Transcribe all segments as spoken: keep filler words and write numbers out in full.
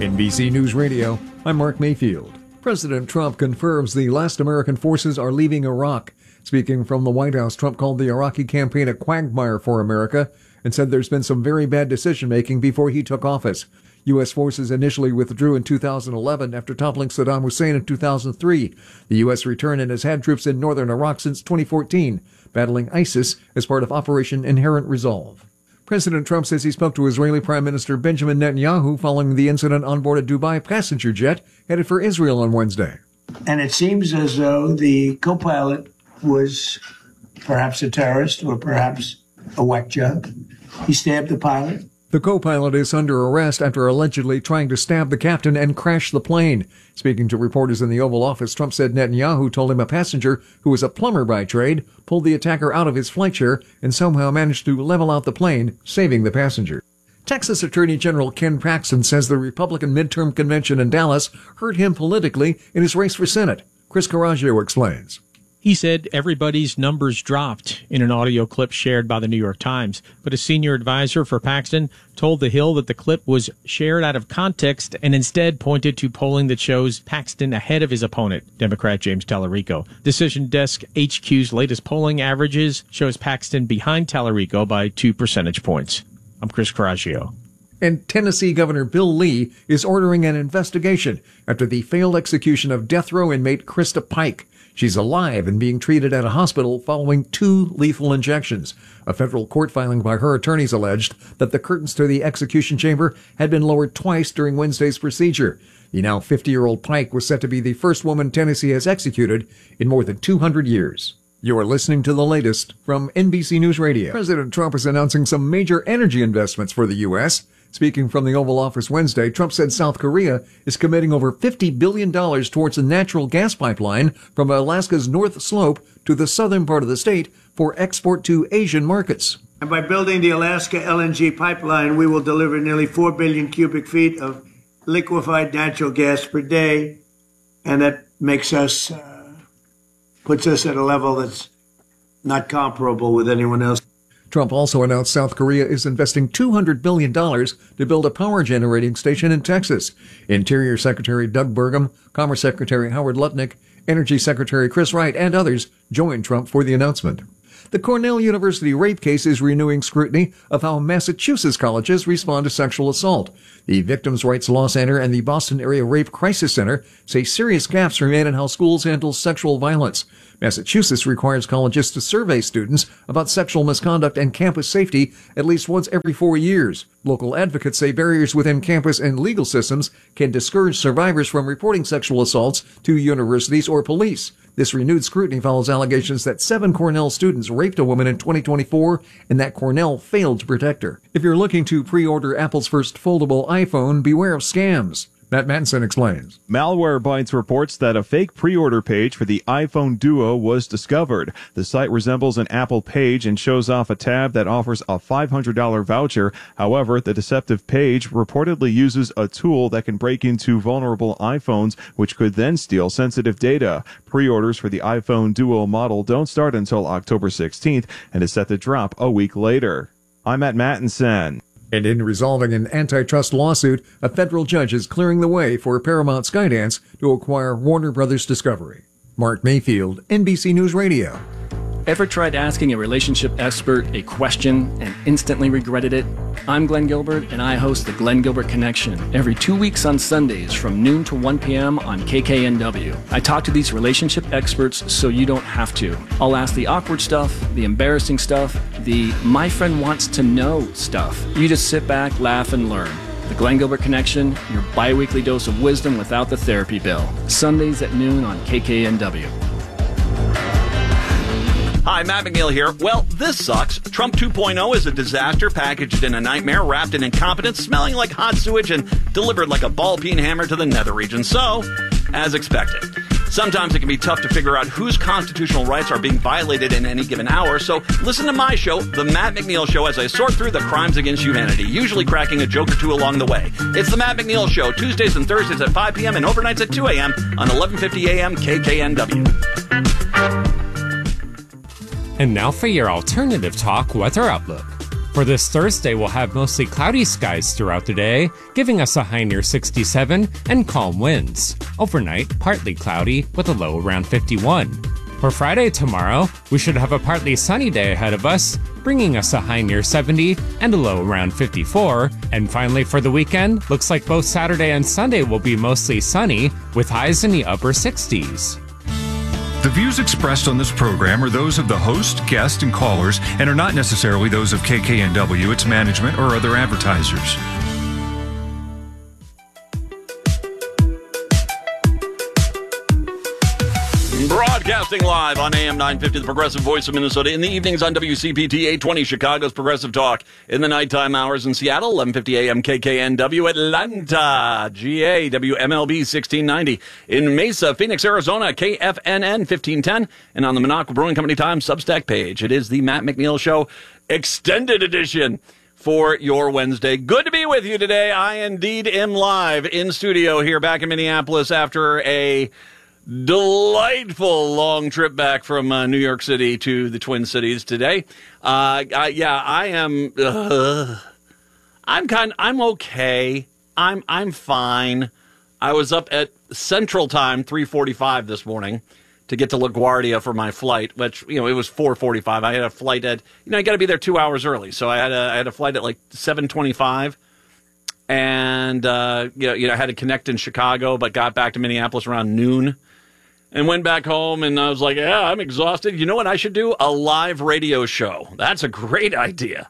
N B C News Radio, I'm Mark Mayfield. President Trump confirms the last American forces are leaving Iraq. Speaking from the White House, Trump called the Iraqi campaign a quagmire for America and said there's been some very bad decision-making before he took office. U S forces initially withdrew in two thousand eleven after toppling Saddam Hussein in two thousand three. The U S returned and has had troops in northern Iraq since twenty fourteen, battling ISIS as part of Operation Inherent Resolve. President Trump says he spoke to Israeli Prime Minister Benjamin Netanyahu following the incident on board a Dubai passenger jet headed for Israel on Wednesday. And it seems as though the co-pilot was perhaps a terrorist or perhaps a whack job. He stabbed the pilot. The co-pilot is under arrest after allegedly trying to stab the captain and crash the plane. Speaking to reporters in the Oval Office, Trump said Netanyahu told him a passenger who was a plumber by trade pulled the attacker out of his flight chair and somehow managed to level out the plane, saving the passenger. Texas Attorney General Ken Paxton says the Republican midterm convention in Dallas hurt him politically in his race for Senate. Chris Caraggio explains. He said everybody's numbers dropped in an audio clip shared by the New York Times, but a senior advisor for Paxton told The Hill that the clip was shared out of context and instead pointed to polling that shows Paxton ahead of his opponent, Democrat James Tallarico. Decision Desk H Q's latest polling averages shows Paxton behind Tallarico by two percentage points. I'm Chris Caraggio. And Tennessee Governor Bill Lee is ordering an investigation after the failed execution of death row inmate Krista Pike. She's alive and being treated at a hospital following two lethal injections. A federal court filing by her attorneys alleged that the curtains to the execution chamber had been lowered twice during Wednesday's procedure. The now fifty-year-old Pike was set to be the first woman Tennessee has executed in more than two hundred years. You're listening to the latest from N B C News Radio. President Trump is announcing some major energy investments for the U S Speaking from the Oval Office Wednesday, Trump said South Korea is committing over fifty billion dollars towards a natural gas pipeline from Alaska's North Slope to the southern part of the state for export to Asian markets. And by building the Alaska L N G pipeline, we will deliver nearly four billion cubic feet of liquefied natural gas per day. And that makes us, uh, puts us at a level that's not comparable with anyone else. Trump also announced South Korea is investing two hundred billion dollars to build a power generating station in Texas. Interior Secretary Doug Burgum, Commerce Secretary Howard Lutnick, Energy Secretary Chris Wright, and others joined Trump for the announcement. The Cornell University rape case is renewing scrutiny of how Massachusetts colleges respond to sexual assault. The Victims' Rights Law Center and the Boston Area Rape Crisis Center say serious gaps remain in how schools handle sexual violence. Massachusetts requires colleges to survey students about sexual misconduct and campus safety at least once every four years. Local advocates say barriers within campus and legal systems can discourage survivors from reporting sexual assaults to universities or police. This renewed scrutiny follows allegations that seven Cornell students raped a woman in twenty twenty-four and that Cornell failed to protect her. If you're looking to pre-order Apple's first foldable iPhone, beware of scams. Matt Mattinson explains. Malwarebytes reports that a fake pre-order page for the iPhone Duo was discovered. The site resembles an Apple page and shows off a tab that offers a five hundred dollars voucher. However, the deceptive page reportedly uses a tool that can break into vulnerable iPhones, which could then steal sensitive data. Pre-orders for the iPhone Duo model don't start until October sixteenth and is set to drop a week later. I'm Matt Mattinson. And in resolving an antitrust lawsuit, a federal judge is clearing the way for Paramount Skydance to acquire Warner Brothers Discovery. Mark Mayfield, N B C News Radio. Ever tried asking a relationship expert a question and instantly regretted it? I'm Glenn Gilbert, and I host the Glenn Gilbert Connection every two weeks on Sundays from noon to one p.m. on K K N W. I talk to these relationship experts so you don't have to. I'll ask the awkward stuff, the embarrassing stuff, the my friend wants to know stuff. You just sit back, laugh, and learn. The Glenn Gilbert Connection, your bi-weekly dose of wisdom without the therapy bill. Sundays at noon on K K N W. Hi, Matt McNeil here. Well, this sucks. Trump two point oh is a disaster packaged in a nightmare, wrapped in incompetence, smelling like hot sewage, and delivered like a ball-peen hammer to the nether region. So, as expected. Sometimes it can be tough to figure out whose constitutional rights are being violated in any given hour, so listen to my show, The Matt McNeil Show, as I sort through the crimes against humanity, usually cracking a joke or two along the way. It's The Matt McNeil Show, Tuesdays and Thursdays at five p.m. and overnights at two a.m. on eleven fifty a.m. K K N W. And now for your alternative talk weather outlook. For this Thursday, we'll have mostly cloudy skies throughout the day, giving us a high near sixty-seven and calm winds. Overnight, partly cloudy with a low around fifty-one. For Friday tomorrow, we should have a partly sunny day ahead of us, bringing us a high near seventy and a low around fifty-four. And finally for the weekend, looks like both Saturday and Sunday will be mostly sunny, with highs in the upper sixties. The views expressed on this program are those of the host, guest, and callers, and are not necessarily those of K K N W, its management, or other advertisers. Broadcasting live on A M nine fifty, the Progressive Voice of Minnesota. In the evenings on W C P T eight twenty, Chicago's Progressive Talk. In the nighttime hours in Seattle, eleven fifty A M K K N W. Atlanta, G A, W M L B sixteen ninety. In Mesa, Phoenix, Arizona, K F N N fifteen ten. And on the Minocqua Brewing Company Times Substack page, it is the Matt McNeil Show Extended Edition for your Wednesday. Good to be with you today. I indeed am live in studio here back in Minneapolis after a delightful long trip back from uh, New York City to the Twin Cities today. Uh, I, yeah, I am. Uh, I'm kind. I'm okay. I'm. I'm fine. I was up at Central Time, three forty-five this morning, to get to LaGuardia for my flight. Which, you know, it was four forty-five. I had a flight at. You know, you got to be there two hours early. So I had a. I had a flight at like seven twenty-five. And uh, you know, you know, I had to connect in Chicago, but got back to Minneapolis around noon. And went back home, and I was like, yeah, I'm exhausted. You know what I should do? A live radio show. That's a great idea.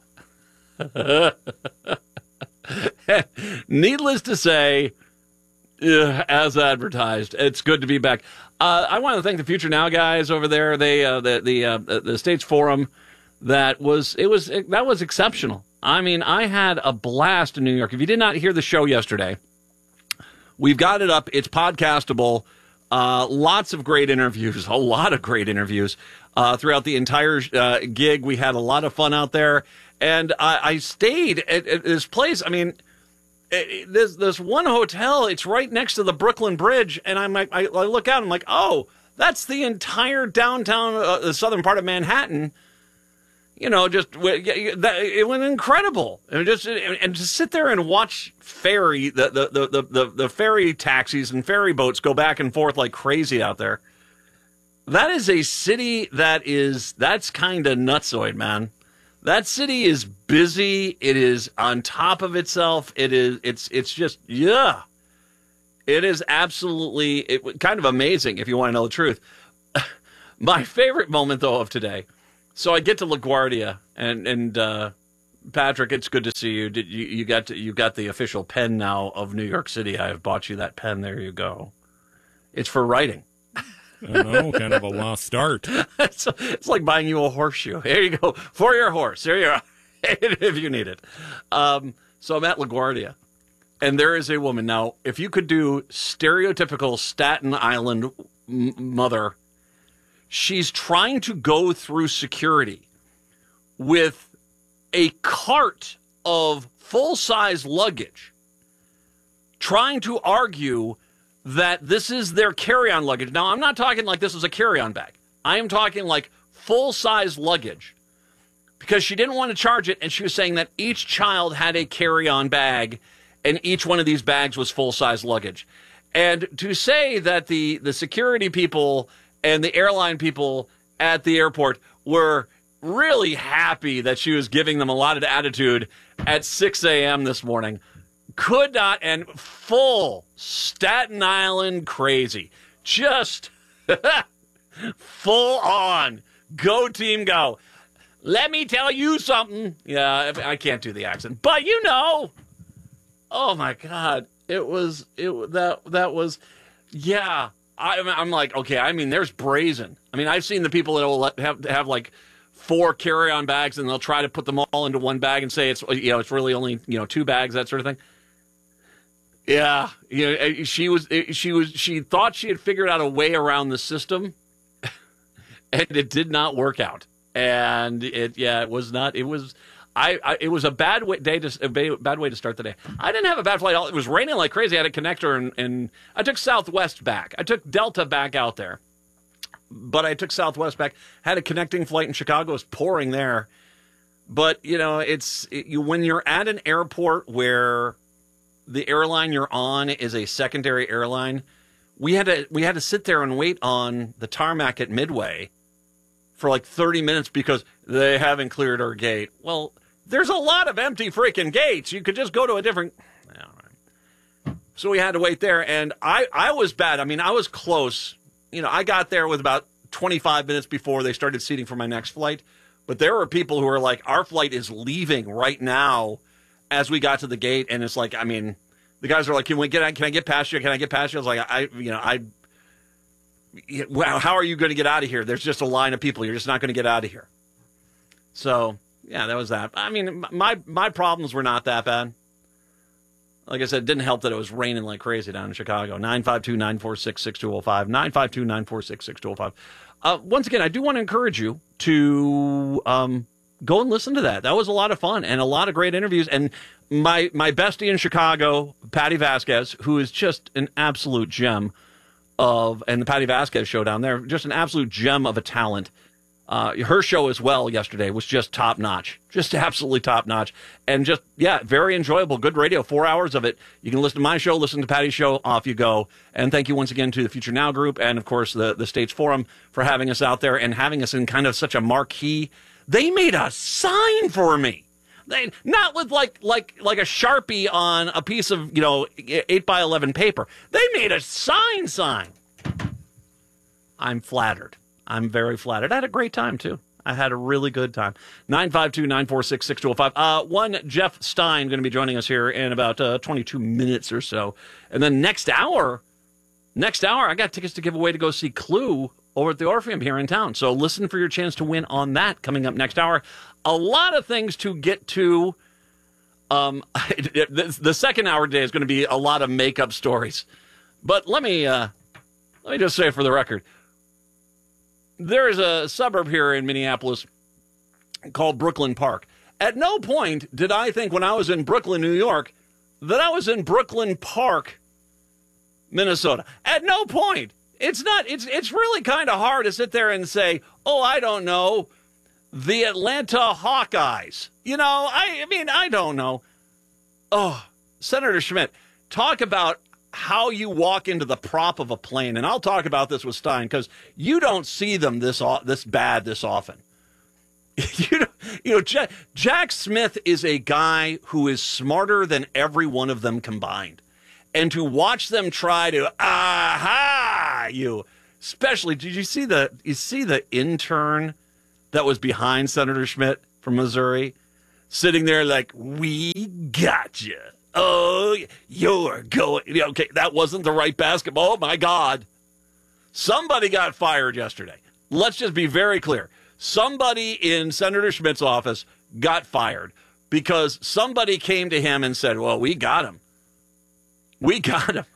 Needless to say, uh, as advertised, it's good to be back. Uh, I want to thank the Future Now guys over there. They, uh, the the uh, the States Forum, that was it was it, that was exceptional. I mean, I had a blast in New York. If you did not hear the show yesterday, we've got it up. It's podcastable. Uh, lots of great interviews, a lot of great interviews uh, throughout the entire uh, gig. We had a lot of fun out there, and I, I stayed at, at this place. I mean, it, there's this one hotel. It's right next to the Brooklyn Bridge, and I'm like, I, I look out. I'm like, oh, that's the entire downtown, uh, the southern part of Manhattan. You know, just it was incredible, and just and to sit there and watch ferry the the, the the the ferry taxis and ferry boats go back and forth like crazy out there. That is a city that is that's kind of nutsoid, man. That city is busy. It is on top of itself. It is it's it's just yeah. It is absolutely it, kind of amazing if you want to know the truth. My favorite moment though of today. So I get to LaGuardia, and and uh, Patrick, it's good to see you. Did you you got to, you got the official pen now of New York City? I have bought you that pen. There you go. It's for writing. I know, kind of a lost start. it's, it's like buying you a horseshoe. Here you go for your horse. There you are, if you need it. Um, so I'm at LaGuardia, and there is a woman. Now, if you could do stereotypical Staten Island m- mother. She's trying to go through security with a cart of full-size luggage, trying to argue that this is their carry-on luggage. Now, I'm not talking like this is a carry-on bag. I am talking like full-size luggage, because she didn't want to charge it, and she was saying that each child had a carry-on bag, and each one of these bags was full-size luggage. And to say that the, the security people and the airline people at the airport were really happy that she was giving them a lot of attitude at six a.m. this morning. Could not, and full Staten Island crazy. Just full on. Go team go. Let me tell you something. Yeah, I can't do the accent, but you know. Oh my God. It was, it that, that was, yeah. I, I'm like, okay, I mean, there's brazen. I mean, I've seen the people that will let, have have like four carry-on bags, and they'll try to put them all into one bag and say it's you know it's really only you know two bags, that sort of thing. Yeah, you know, she was she was she thought she had figured out a way around the system, and it did not work out. And it yeah, it was not. It was. I, I it was a bad way, day to a bad way to start the day. I didn't have a bad flight. It was raining like crazy. I had a connector, and, and I took Southwest back. I took Delta back out there, but I took Southwest back. Had a connecting flight in Chicago. It was pouring there. But, you know, it's it, you, when you're at an airport where the airline you're on is a secondary airline, we had to we had to sit there and wait on the tarmac at Midway for like thirty minutes because they haven't cleared our gate. Well, there's a lot of empty freaking gates. You could just go to a different... All right. So we had to wait there, and I, I was bad. I mean, I was close. You know, I got there with about twenty-five minutes before they started seating for my next flight. But there were people who were like, our flight is leaving right now as we got to the gate. And it's like, I mean, the guys are like, can we get, can I get past you? Can I get past you? I was like, I, you know, I, wow, how are you going to get out of here? There's just a line of people. You're just not going to get out of here. So, yeah, that was that. I mean, my, my problems were not that bad. Like I said, it didn't help that it was raining like crazy down in Chicago. nine five two, nine four six, six two zero five. nine five two, nine four six, six two zero five. Uh, once again, I do want to encourage you to um, go and listen to that. That was a lot of fun and a lot of great interviews. And my my bestie in Chicago, Patty Vasquez, who is just an absolute gem of, and the Patty Vasquez show down there, just an absolute gem of a talent. Uh, her show as well yesterday was just top notch, just absolutely top notch, and just, yeah, very enjoyable. Good radio, four hours of it. You can listen to my show, listen to Patty's show, off you go. And thank you once again to the Future Now group and, of course, the, the States Forum for having us out there and having us in kind of such a marquee. They made a sign for me. They, not with like like like a Sharpie on a piece of, you know, eight by eleven paper. They made a sign sign. I'm flattered. I'm very flattered. I had a great time, too. I had a really good time. nine five two, nine four six, six two zero five. Uh, one, Jeff Stein going to be joining us here in about uh, twenty-two minutes or so. And then next hour, next hour, I got tickets to give away to go see Clue over at the Orpheum here in town. So listen for your chance to win on that coming up next hour. A lot of things to get to. Um, the, the second hour today is going to be a lot of makeup stories. But let me, uh, let me just say for the record, there's a suburb here in Minneapolis called Brooklyn Park. At no point did I think when I was in Brooklyn, New York, that I was in Brooklyn Park, Minnesota. At no point. It's not, it's, it's really kind of hard to sit there and say, oh, I don't know, the Atlanta Hawkeyes. You know, I, I mean, I don't know. Oh, Senator Schmidt, talk about how you walk into the prop of a plane, and I'll talk about this with Stein because you don't see them this this bad this often. you know, you know Jack, Jack Smith is a guy who is smarter than every one of them combined, and to watch them try to aha you, especially did you see the you see the intern that was behind Senator Schmidt from Missouri, sitting there like, we got you. Oh, you're going. Okay, that wasn't the right basketball. Oh, my God. Somebody got fired yesterday. Let's just be very clear. Somebody in Senator Schmidt's office got fired because somebody came to him and said, well, we got him. We got him.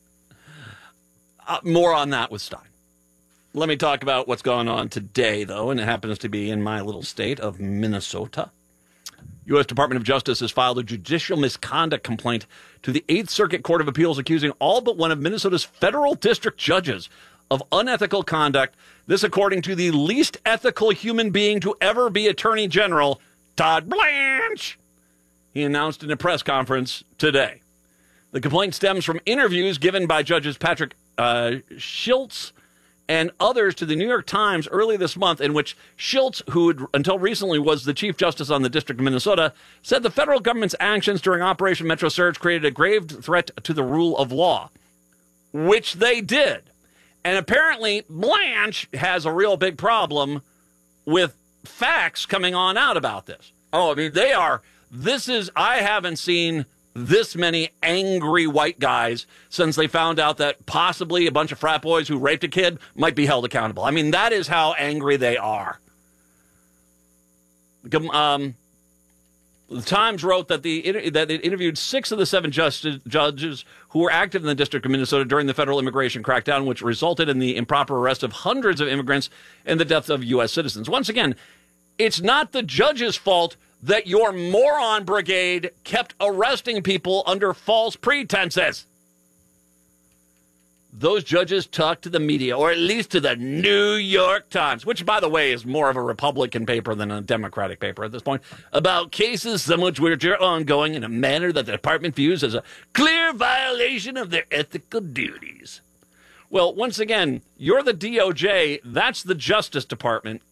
Uh, more on that with Stein. Let me talk about what's going on today, though, and it happens to be in my little state of Minnesota. U S Department of Justice has filed a judicial misconduct complaint to the Eighth Circuit Court of Appeals accusing all but one of Minnesota's federal district judges of unethical conduct. This according to the least ethical human being to ever be Attorney General, Todd Blanche. He announced in a press conference today. The complaint stems from interviews given by Judges Patrick uh, Schiltz and others to the New York Times early this month, in which Schiltz, who had, until recently was the Chief Justice on the District of Minnesota, said the federal government's actions during Operation Metro Surge created a grave threat to the rule of law, which they did. And apparently Blanche has a real big problem with facts coming on out about this. Oh, I mean, they are, this is, I haven't seen this many angry white guys since they found out that possibly a bunch of frat boys who raped a kid might be held accountable. I mean, that is how angry they are. Um, the Times wrote that the that it interviewed six of the seven justice, judges who were active in the District of Minnesota during the federal immigration crackdown, which resulted in the improper arrest of hundreds of immigrants and the deaths of U S citizens. Once again, it's not the judge's fault that your moron brigade kept arresting people under false pretenses. those judges talk to the media, or at least to the New York Times, which, by the way, is more of a Republican paper than a Democratic paper at this point, about cases some of which are ongoing in a manner that the department views as a clear violation of their ethical duties. Well, once again, you're the D O J, that's the Justice Department.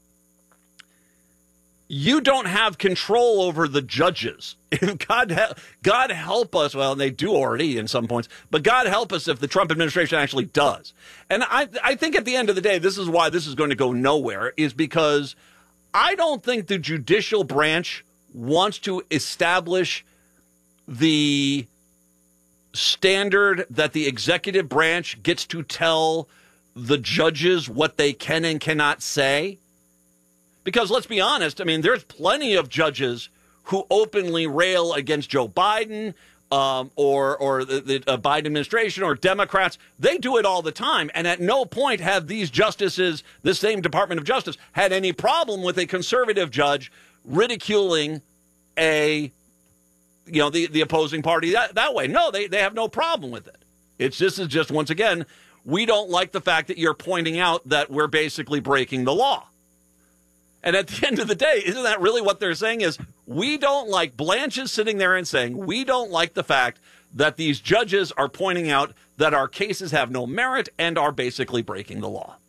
You don't have control over the judges. God, God help us. Well, they do already in some points, but God help us if the Trump administration actually does. And I, I think at the end of the day, this is why this is going to go nowhere, is because I don't think the judicial branch wants to establish the standard that the executive branch gets to tell the judges what they can and cannot say. Because let's be honest, I mean, there's plenty of judges who openly rail against Joe Biden um, or or the, the uh, Biden administration or Democrats. They do it all the time. And at no point have these justices, the same Department of Justice, had any problem with a conservative judge ridiculing a, you know, the, the opposing party that, that way. No, they, they have no problem with it. It's this is just, once again, we don't like the fact that you're pointing out that we're basically breaking the law. And at the end of the day, isn't that really what they're saying is, we don't like, Blanche is sitting there and saying, we don't like the fact that these judges are pointing out that our cases have no merit and are basically breaking the law.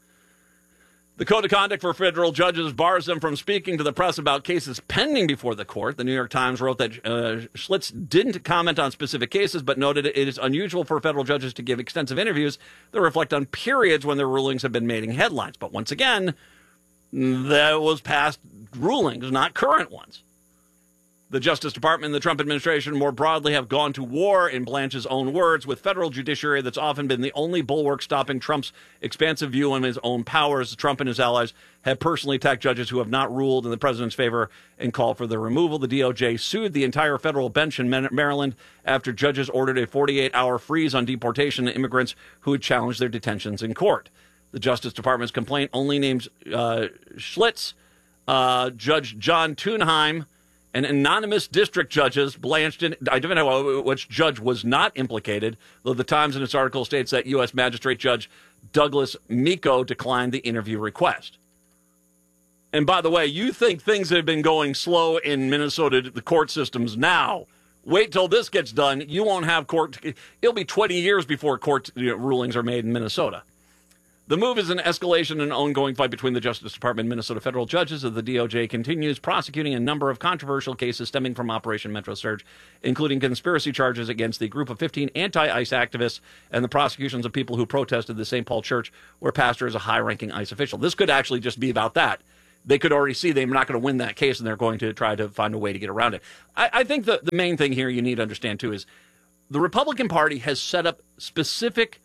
The Code of Conduct for federal judges bars them from speaking to the press about cases pending before the court. The New York Times wrote that uh, Schlitz didn't comment on specific cases, but noted it is unusual for federal judges to give extensive interviews that reflect on periods when their rulings have been making headlines. But once again, that was past rulings, not current ones. The Justice Department and the Trump administration more broadly have gone to war, in Blanche's own words, with federal judiciary that's often been the only bulwark stopping Trump's expansive view on his own powers. Trump and his allies have personally attacked judges who have not ruled in the president's favor and called for their removal. The D O J sued the entire federal bench in Maryland after judges ordered a forty-eight hour freeze on deportation of immigrants who had challenged their detentions in court. The Justice Department's complaint only names uh, Schlitz, uh, Judge John Thunheim, and anonymous district judges. Blanche didn't identify which judge was not implicated, though the Times in its article states that U S Magistrate Judge Douglas Miko declined the interview request. And by the way, you think things have been going slow in Minnesota, the court systems now. Wait till this gets done. You won't have court. It'll be twenty years before court you know, rulings are made in Minnesota. The move is an escalation in an ongoing fight between the Justice Department and Minnesota federal judges as the D O J continues prosecuting a number of controversial cases stemming from Operation Metro Surge, including conspiracy charges against the group of fifteen anti-ICE activists and the prosecutions of people who protested the Saint Paul Church, where pastor is a high-ranking ICE official. This could actually just be about that. They could already see they're not going to win that case, and they're going to try to find a way to get around it. I, I think the, the main thing here you need to understand, too, is the Republican Party has set up specific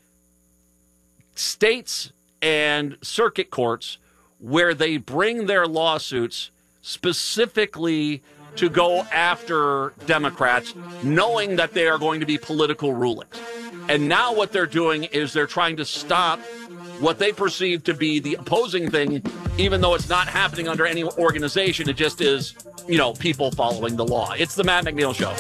states and circuit courts where they bring their lawsuits specifically to go after Democrats, knowing that they are going to be political rulings. And now what they're doing is they're trying to stop what they perceive to be the opposing thing, even though it's not happening under any organization. It just is, you know, people following the law. It's the Matt McNeil Show.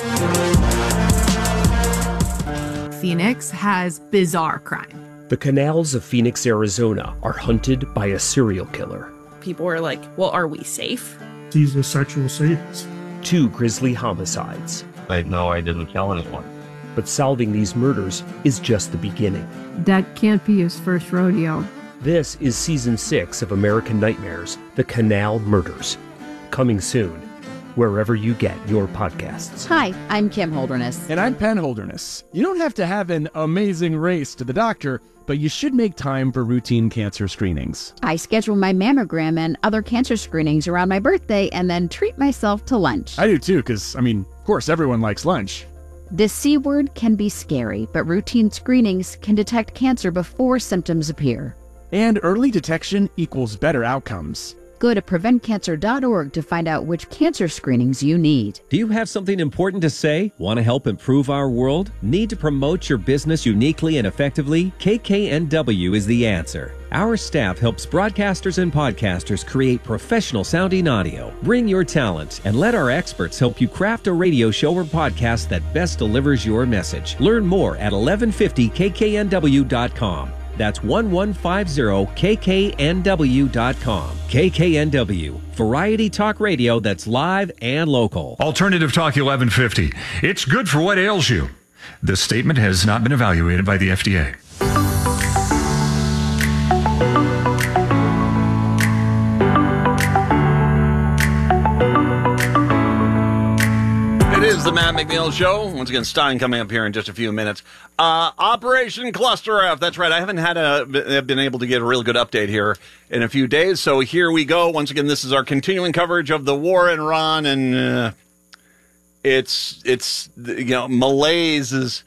Phoenix has bizarre crime. The canals of Phoenix, Arizona are hunted by a serial killer. People were like, well, are we safe? He's a sexual sadist. Two grisly homicides. I know I didn't kill anyone. But solving these murders is just the beginning. That can't be his first rodeo. This is season six of American Nightmares, The Canal Murders. Coming soon, wherever you get your podcasts. Hi, I'm Kim Holderness. And I'm Penn Holderness. You don't have to have an amazing race to the doctor, but you should make time for routine cancer screenings. I schedule my mammogram and other cancer screenings around my birthday and then treat myself to lunch. I do too, because, I mean, of course, everyone likes lunch. The C word can be scary, but routine screenings can detect cancer before symptoms appear. And early detection equals better outcomes. Go to prevent cancer dot org to find out which cancer screenings you need. Do you have something important to say? Want to help improve our world? Need to promote your business uniquely and effectively? K K N W is the answer. Our staff helps broadcasters and podcasters create professional sounding audio. Bring your talent and let our experts help you craft a radio show or podcast that best delivers your message. Learn more at eleven fifty K K N W dot com. That's eleven fifty K K N W dot com. K K N W, variety talk radio that's live and local. Alternative Talk eleven fifty. It's good for what ails you. This statement has not been evaluated by the F D A. It is the Matt McNeil Show. Once again, Stein coming up here in just a few minutes. Uh, Operation Cluster F. That's right. I haven't had a been able to get a real good update here in a few days. So here we go. Once again, this is our continuing coverage of the war in Iran, and uh, it's it's you know malaise is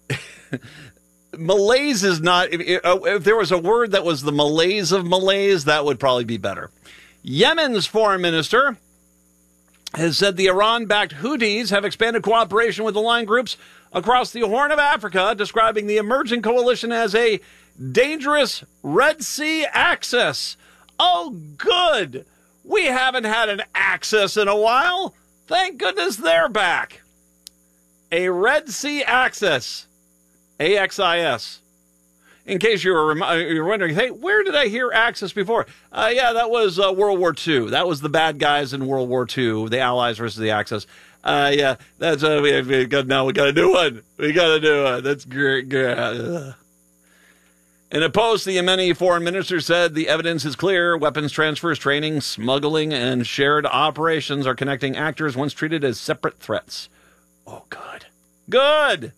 malaise is not. If, if there was a word that was the malaise of malaise, that would probably be better. Yemen's foreign minister has said the Iran-backed Houthis have expanded cooperation with aligned groups across the Horn of Africa, describing the emerging coalition as a dangerous Red Sea axis. Oh, good. We haven't had an axis in a while. Thank goodness they're back. A Red Sea axis. A X I S. In case you were, you were wondering, hey, where did I hear Axis before? Uh, yeah, that was uh, World War Two. That was the bad guys in World War Two, the Allies versus the Axis. Uh, yeah, that's uh, we, we got now. We got to do one. We got to do one. That's great. In a post, the Yemeni foreign minister said the evidence is clear. Weapons transfers, training, smuggling, and shared operations are connecting actors once treated as separate threats. Oh, good, good.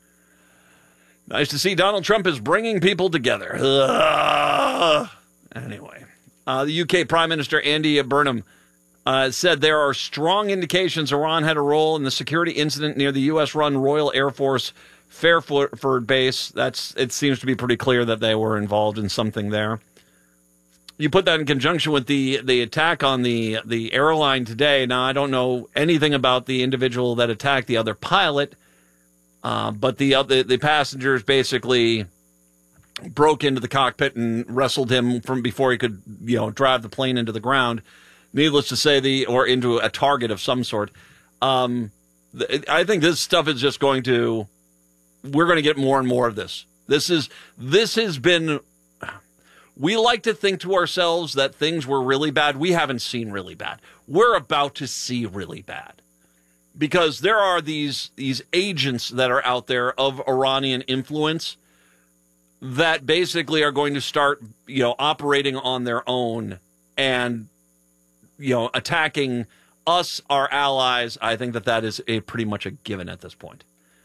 Nice to see Donald Trump is bringing people together. Ugh. Anyway, uh, the U K Prime Minister Andy Burnham uh, said there are strong indications Iran had a role in the security incident near the U S-run Royal Air Force Fairford base. That's it seems to be pretty clear that they were involved in something there. You put that in conjunction with the the attack on the the airline today. Now, I don't know anything about the individual that attacked the other pilot. Uh, but the, uh, the the passengers basically broke into the cockpit and wrestled him from before he could, you know, drive the plane into the ground. Needless to say, the or into a target of some sort. Um, th- I think this stuff is just going to. We're going to get more and more of this. This is this has been. We like to think to ourselves that things were really bad. We haven't seen really bad. We're about to see really bad. Because there are these these agents that are out there of Iranian influence that basically are going to start, you know, operating on their own and, you know, attacking us, our allies. I think that that is a pretty much a given at this point.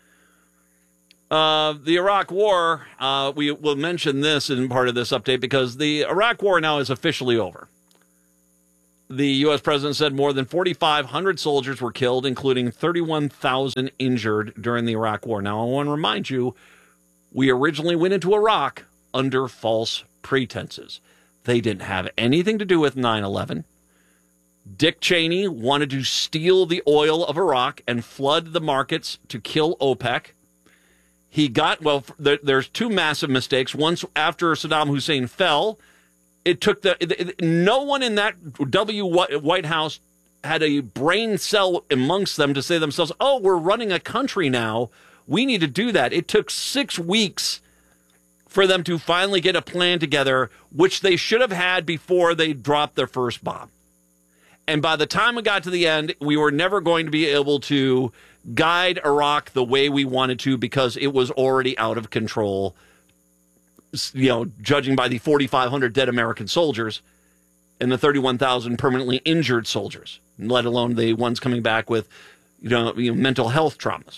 Uh, the Iraq War, uh, we will mention this in part of this update because the Iraq War now is officially over. The U S president said more than forty-five hundred soldiers were killed, including thirty-one thousand injured during the Iraq War. Now, I want to remind you, we originally went into Iraq under false pretenses. They didn't have anything to do with nine eleven. Dick Cheney wanted to steal the oil of Iraq and flood the markets to kill OPEC. He got, well, there, there's two massive mistakes. Once after Saddam Hussein fell, it took the, it, it, no one in that W White House had a brain cell amongst them to say to themselves, oh, we're running a country now. We need to do that. It took six weeks for them to finally get a plan together, which they should have had before they dropped their first bomb. And by the time it got to the end, we were never going to be able to guide Iraq the way we wanted to because it was already out of control. You know, judging by the forty-five hundred dead American soldiers and the thirty-one thousand permanently injured soldiers, let alone the ones coming back with, you know, you know mental health traumas.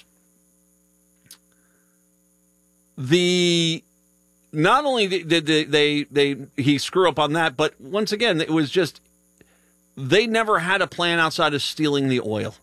The not only did they, they they he screw up on that, but once again, it was just they never had a plan outside of stealing the oil.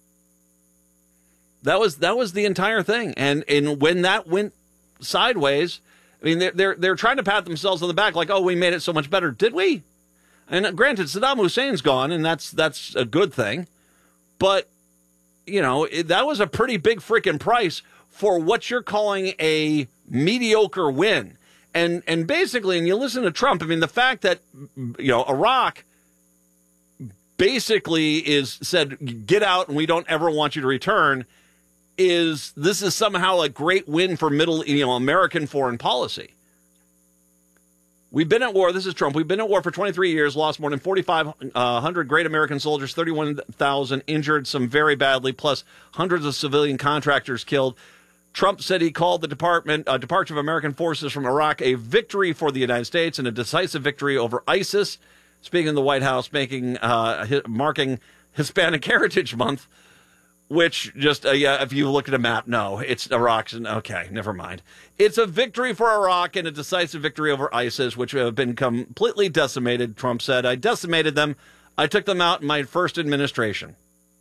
That was that was the entire thing, and and when that went sideways. I mean, they're, they're, they're trying to pat themselves on the back like, oh, we made it so much better. Did we? And granted, Saddam Hussein's gone, and that's that's a good thing. But, you know, it, that was a pretty big freaking price for what you're calling a mediocre win. And and basically, and you listen to Trump, I mean, the fact that, you know, Iraq basically is said, get out and we don't ever want you to return, is this is somehow a great win for middle, you know, American foreign policy. We've been at war. This is Trump. We've been at war for twenty-three years, lost more than forty-five hundred great American soldiers, thirty-one thousand injured, some very badly, plus hundreds of civilian contractors killed. Trump said he called the department uh, departure of American forces from Iraq a victory for the United States and a decisive victory over ISIS. Speaking in the White House, making uh, marking Hispanic Heritage Month, which just, uh, yeah, if you look at a map, no, it's Iraq's. Okay, never mind. It's a victory for Iraq and a decisive victory over ISIS, which have been completely decimated, Trump said. I decimated them. I took them out in my first administration.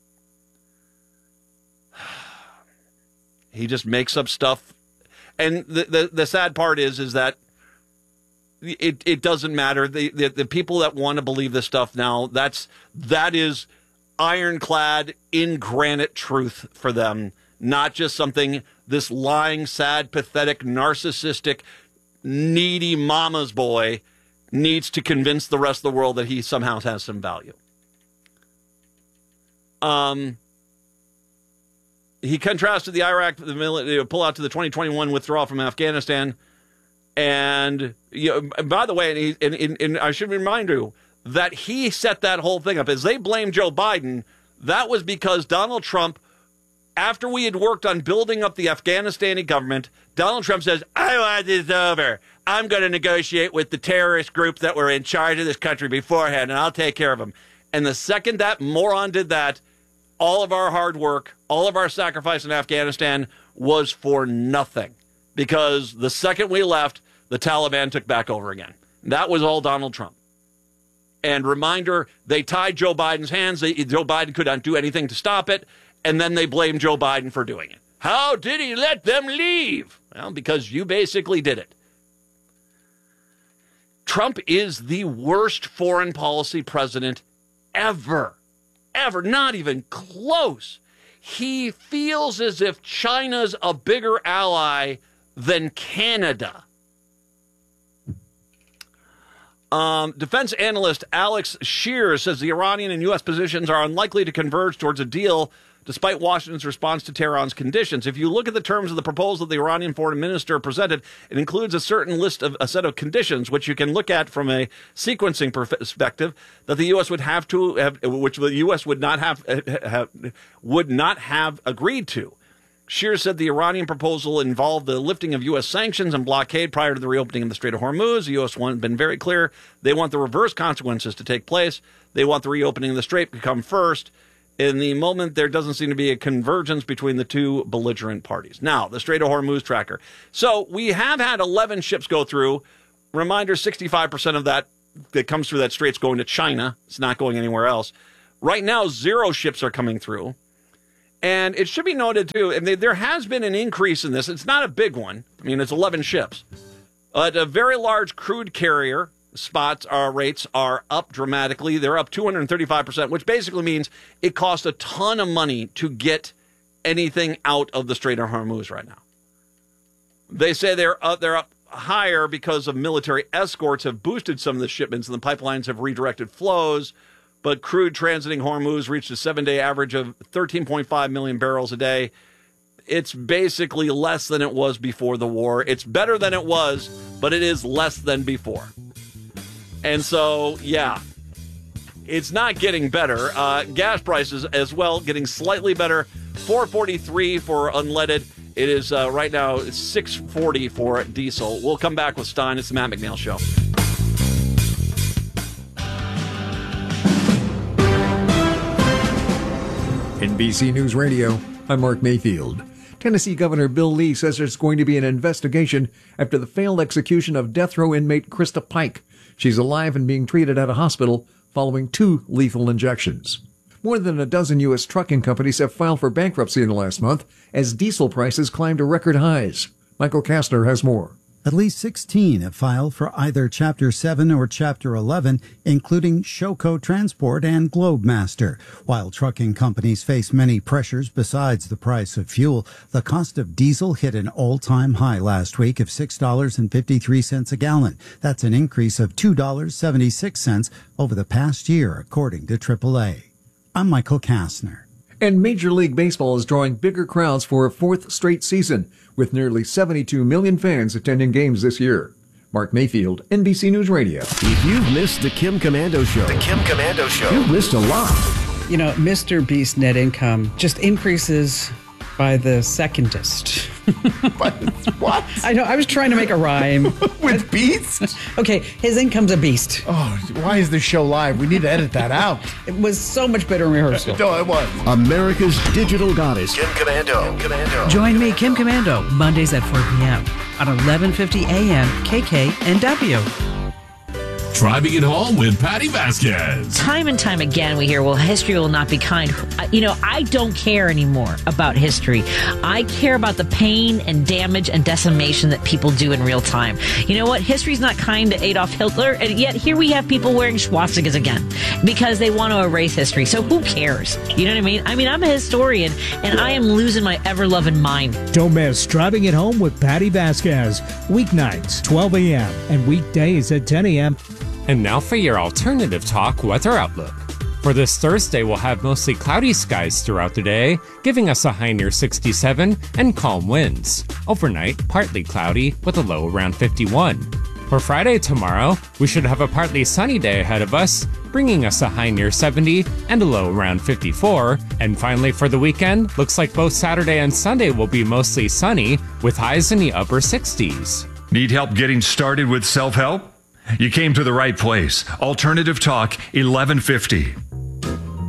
He just makes up stuff. And the, the, the sad part is, is that it, it doesn't matter. The, the, the people that want to believe this stuff now, that's, that is ironclad in granite truth for them, not just something this lying, sad, pathetic, narcissistic, needy mama's boy needs to convince the rest of the world that he somehow has some value. Um, he contrasted the Iraq the military pull out to the twenty twenty-one withdrawal from Afghanistan, and you know, by the way, and, he, and, and, and I should remind you that he set that whole thing up. As they blame Joe Biden, that was because Donald Trump, after we had worked on building up the Afghanistani government, Donald Trump says, I want this over. I'm going to negotiate with the terrorist groups that were in charge of this country beforehand, and I'll take care of them. And the second that moron did that, all of our hard work, all of our sacrifice in Afghanistan was for nothing. Because the second we left, the Taliban took back over again. That was all Donald Trump. And reminder, they tied Joe Biden's hands. They, Joe Biden could not do anything to stop it. And then they blamed Joe Biden for doing it. How did he let them leave? Well, because you basically did it. Trump is the worst foreign policy president ever. Ever. Not even close. He feels as if China's a bigger ally than Canada. Um, defense analyst Alex Shears says the Iranian and U S positions are unlikely to converge towards a deal despite Washington's response to Tehran's conditions. If you look at the terms of the proposal the Iranian foreign minister presented, it includes a certain list of a set of conditions, which you can look at from a sequencing perspective, that the U S would have to have, which the U S would not have, have would not have agreed to. Shears said the Iranian proposal involved the lifting of U S sanctions and blockade prior to the reopening of the Strait of Hormuz. The U S has been very clear. They want the reverse consequences to take place. They want the reopening of the Strait to come first. In the moment, there doesn't seem to be a convergence between the two belligerent parties. Now, the Strait of Hormuz tracker. So we have had eleven ships go through. Reminder, sixty-five percent of that that comes through that strait's going to China. It's not going anywhere else. Right now, zero ships are coming through. And it should be noted, too, and there has been an increase in this. It's not a big one. I mean, it's eleven ships. But a very large crude carrier spots, our rates are up dramatically. They're up two hundred thirty-five percent, which basically means it costs a ton of money to get anything out of the Strait of Hormuz right now. They say they're up, they're up higher because of military escorts have boosted some of the shipments and the pipelines have redirected flows. But crude transiting Hormuz reached a seven-day average of thirteen point five million barrels a day. It's basically less than it was before the war. It's better than it was, but it is less than before. And so, yeah, it's not getting better. Uh, gas prices as well, getting slightly better. four forty-three for unleaded. It is uh, right now six forty for diesel. We'll come back with Stein. It's the Matt McNeil Show. N B C News Radio, I'm Mark Mayfield. Tennessee Governor Bill Lee says there's going to be an investigation after the failed execution of death row inmate Krista Pike. She's alive and being treated at a hospital following two lethal injections. More than a dozen U S trucking companies have filed for bankruptcy in the last month as diesel prices climbed to record highs. Michael Kastner has more. At least sixteen have filed for either Chapter seven or Chapter eleven, including Showco Transport and Globemaster. While trucking companies face many pressures besides the price of fuel, the cost of diesel hit an all-time high last week of six dollars and fifty-three cents a gallon. That's an increase of two dollars and seventy-six cents over the past year, according to triple A. I'm Michael Kastner. And Major League Baseball is drawing bigger crowds for a fourth straight season, with nearly seventy-two million fans attending games this year. Mark Mayfield, N B C News Radio. If you've missed the Kim Komando Show, the Kim Komando Show, you've missed a lot. You know, Mister Beast net income just increases by the secondest. What? What? I know. I was trying to make a rhyme. With beast? Okay, his income's a beast. Oh, why is this show live? We need to edit that out. It was so much better in rehearsal. No, it was. America's digital goddess, Kim Komando. Kim Komando. Join me, Kim Komando, Mondays at four p.m. on eleven fifty a.m. K K N W. Driving it home with Patty Vasquez. Time and time again, we hear, well, history will not be kind. You know, I don't care anymore about history. I care about the pain and damage and decimation that people do in real time. You know what? History's not kind to Adolf Hitler, and yet here we have people wearing swastikas again because they want to erase history. So who cares? You know what I mean? I mean, I'm a historian, and I am losing my ever-loving mind. Don't miss Driving It Home with Patty Vasquez. Weeknights, twelve a.m. and weekdays at ten a.m. And now for your alternative talk weather outlook. For this Thursday, we'll have mostly cloudy skies throughout the day, giving us a high near sixty-seven and calm winds. Overnight, partly cloudy with a low around fifty-one. For Friday tomorrow, we should have a partly sunny day ahead of us, bringing us a high near seventy and a low around fifty-four. And finally for the weekend, looks like both Saturday and Sunday will be mostly sunny with highs in the upper sixties. Need help getting started with self-help? You came to the right place. Alternative Talk, eleven fifty.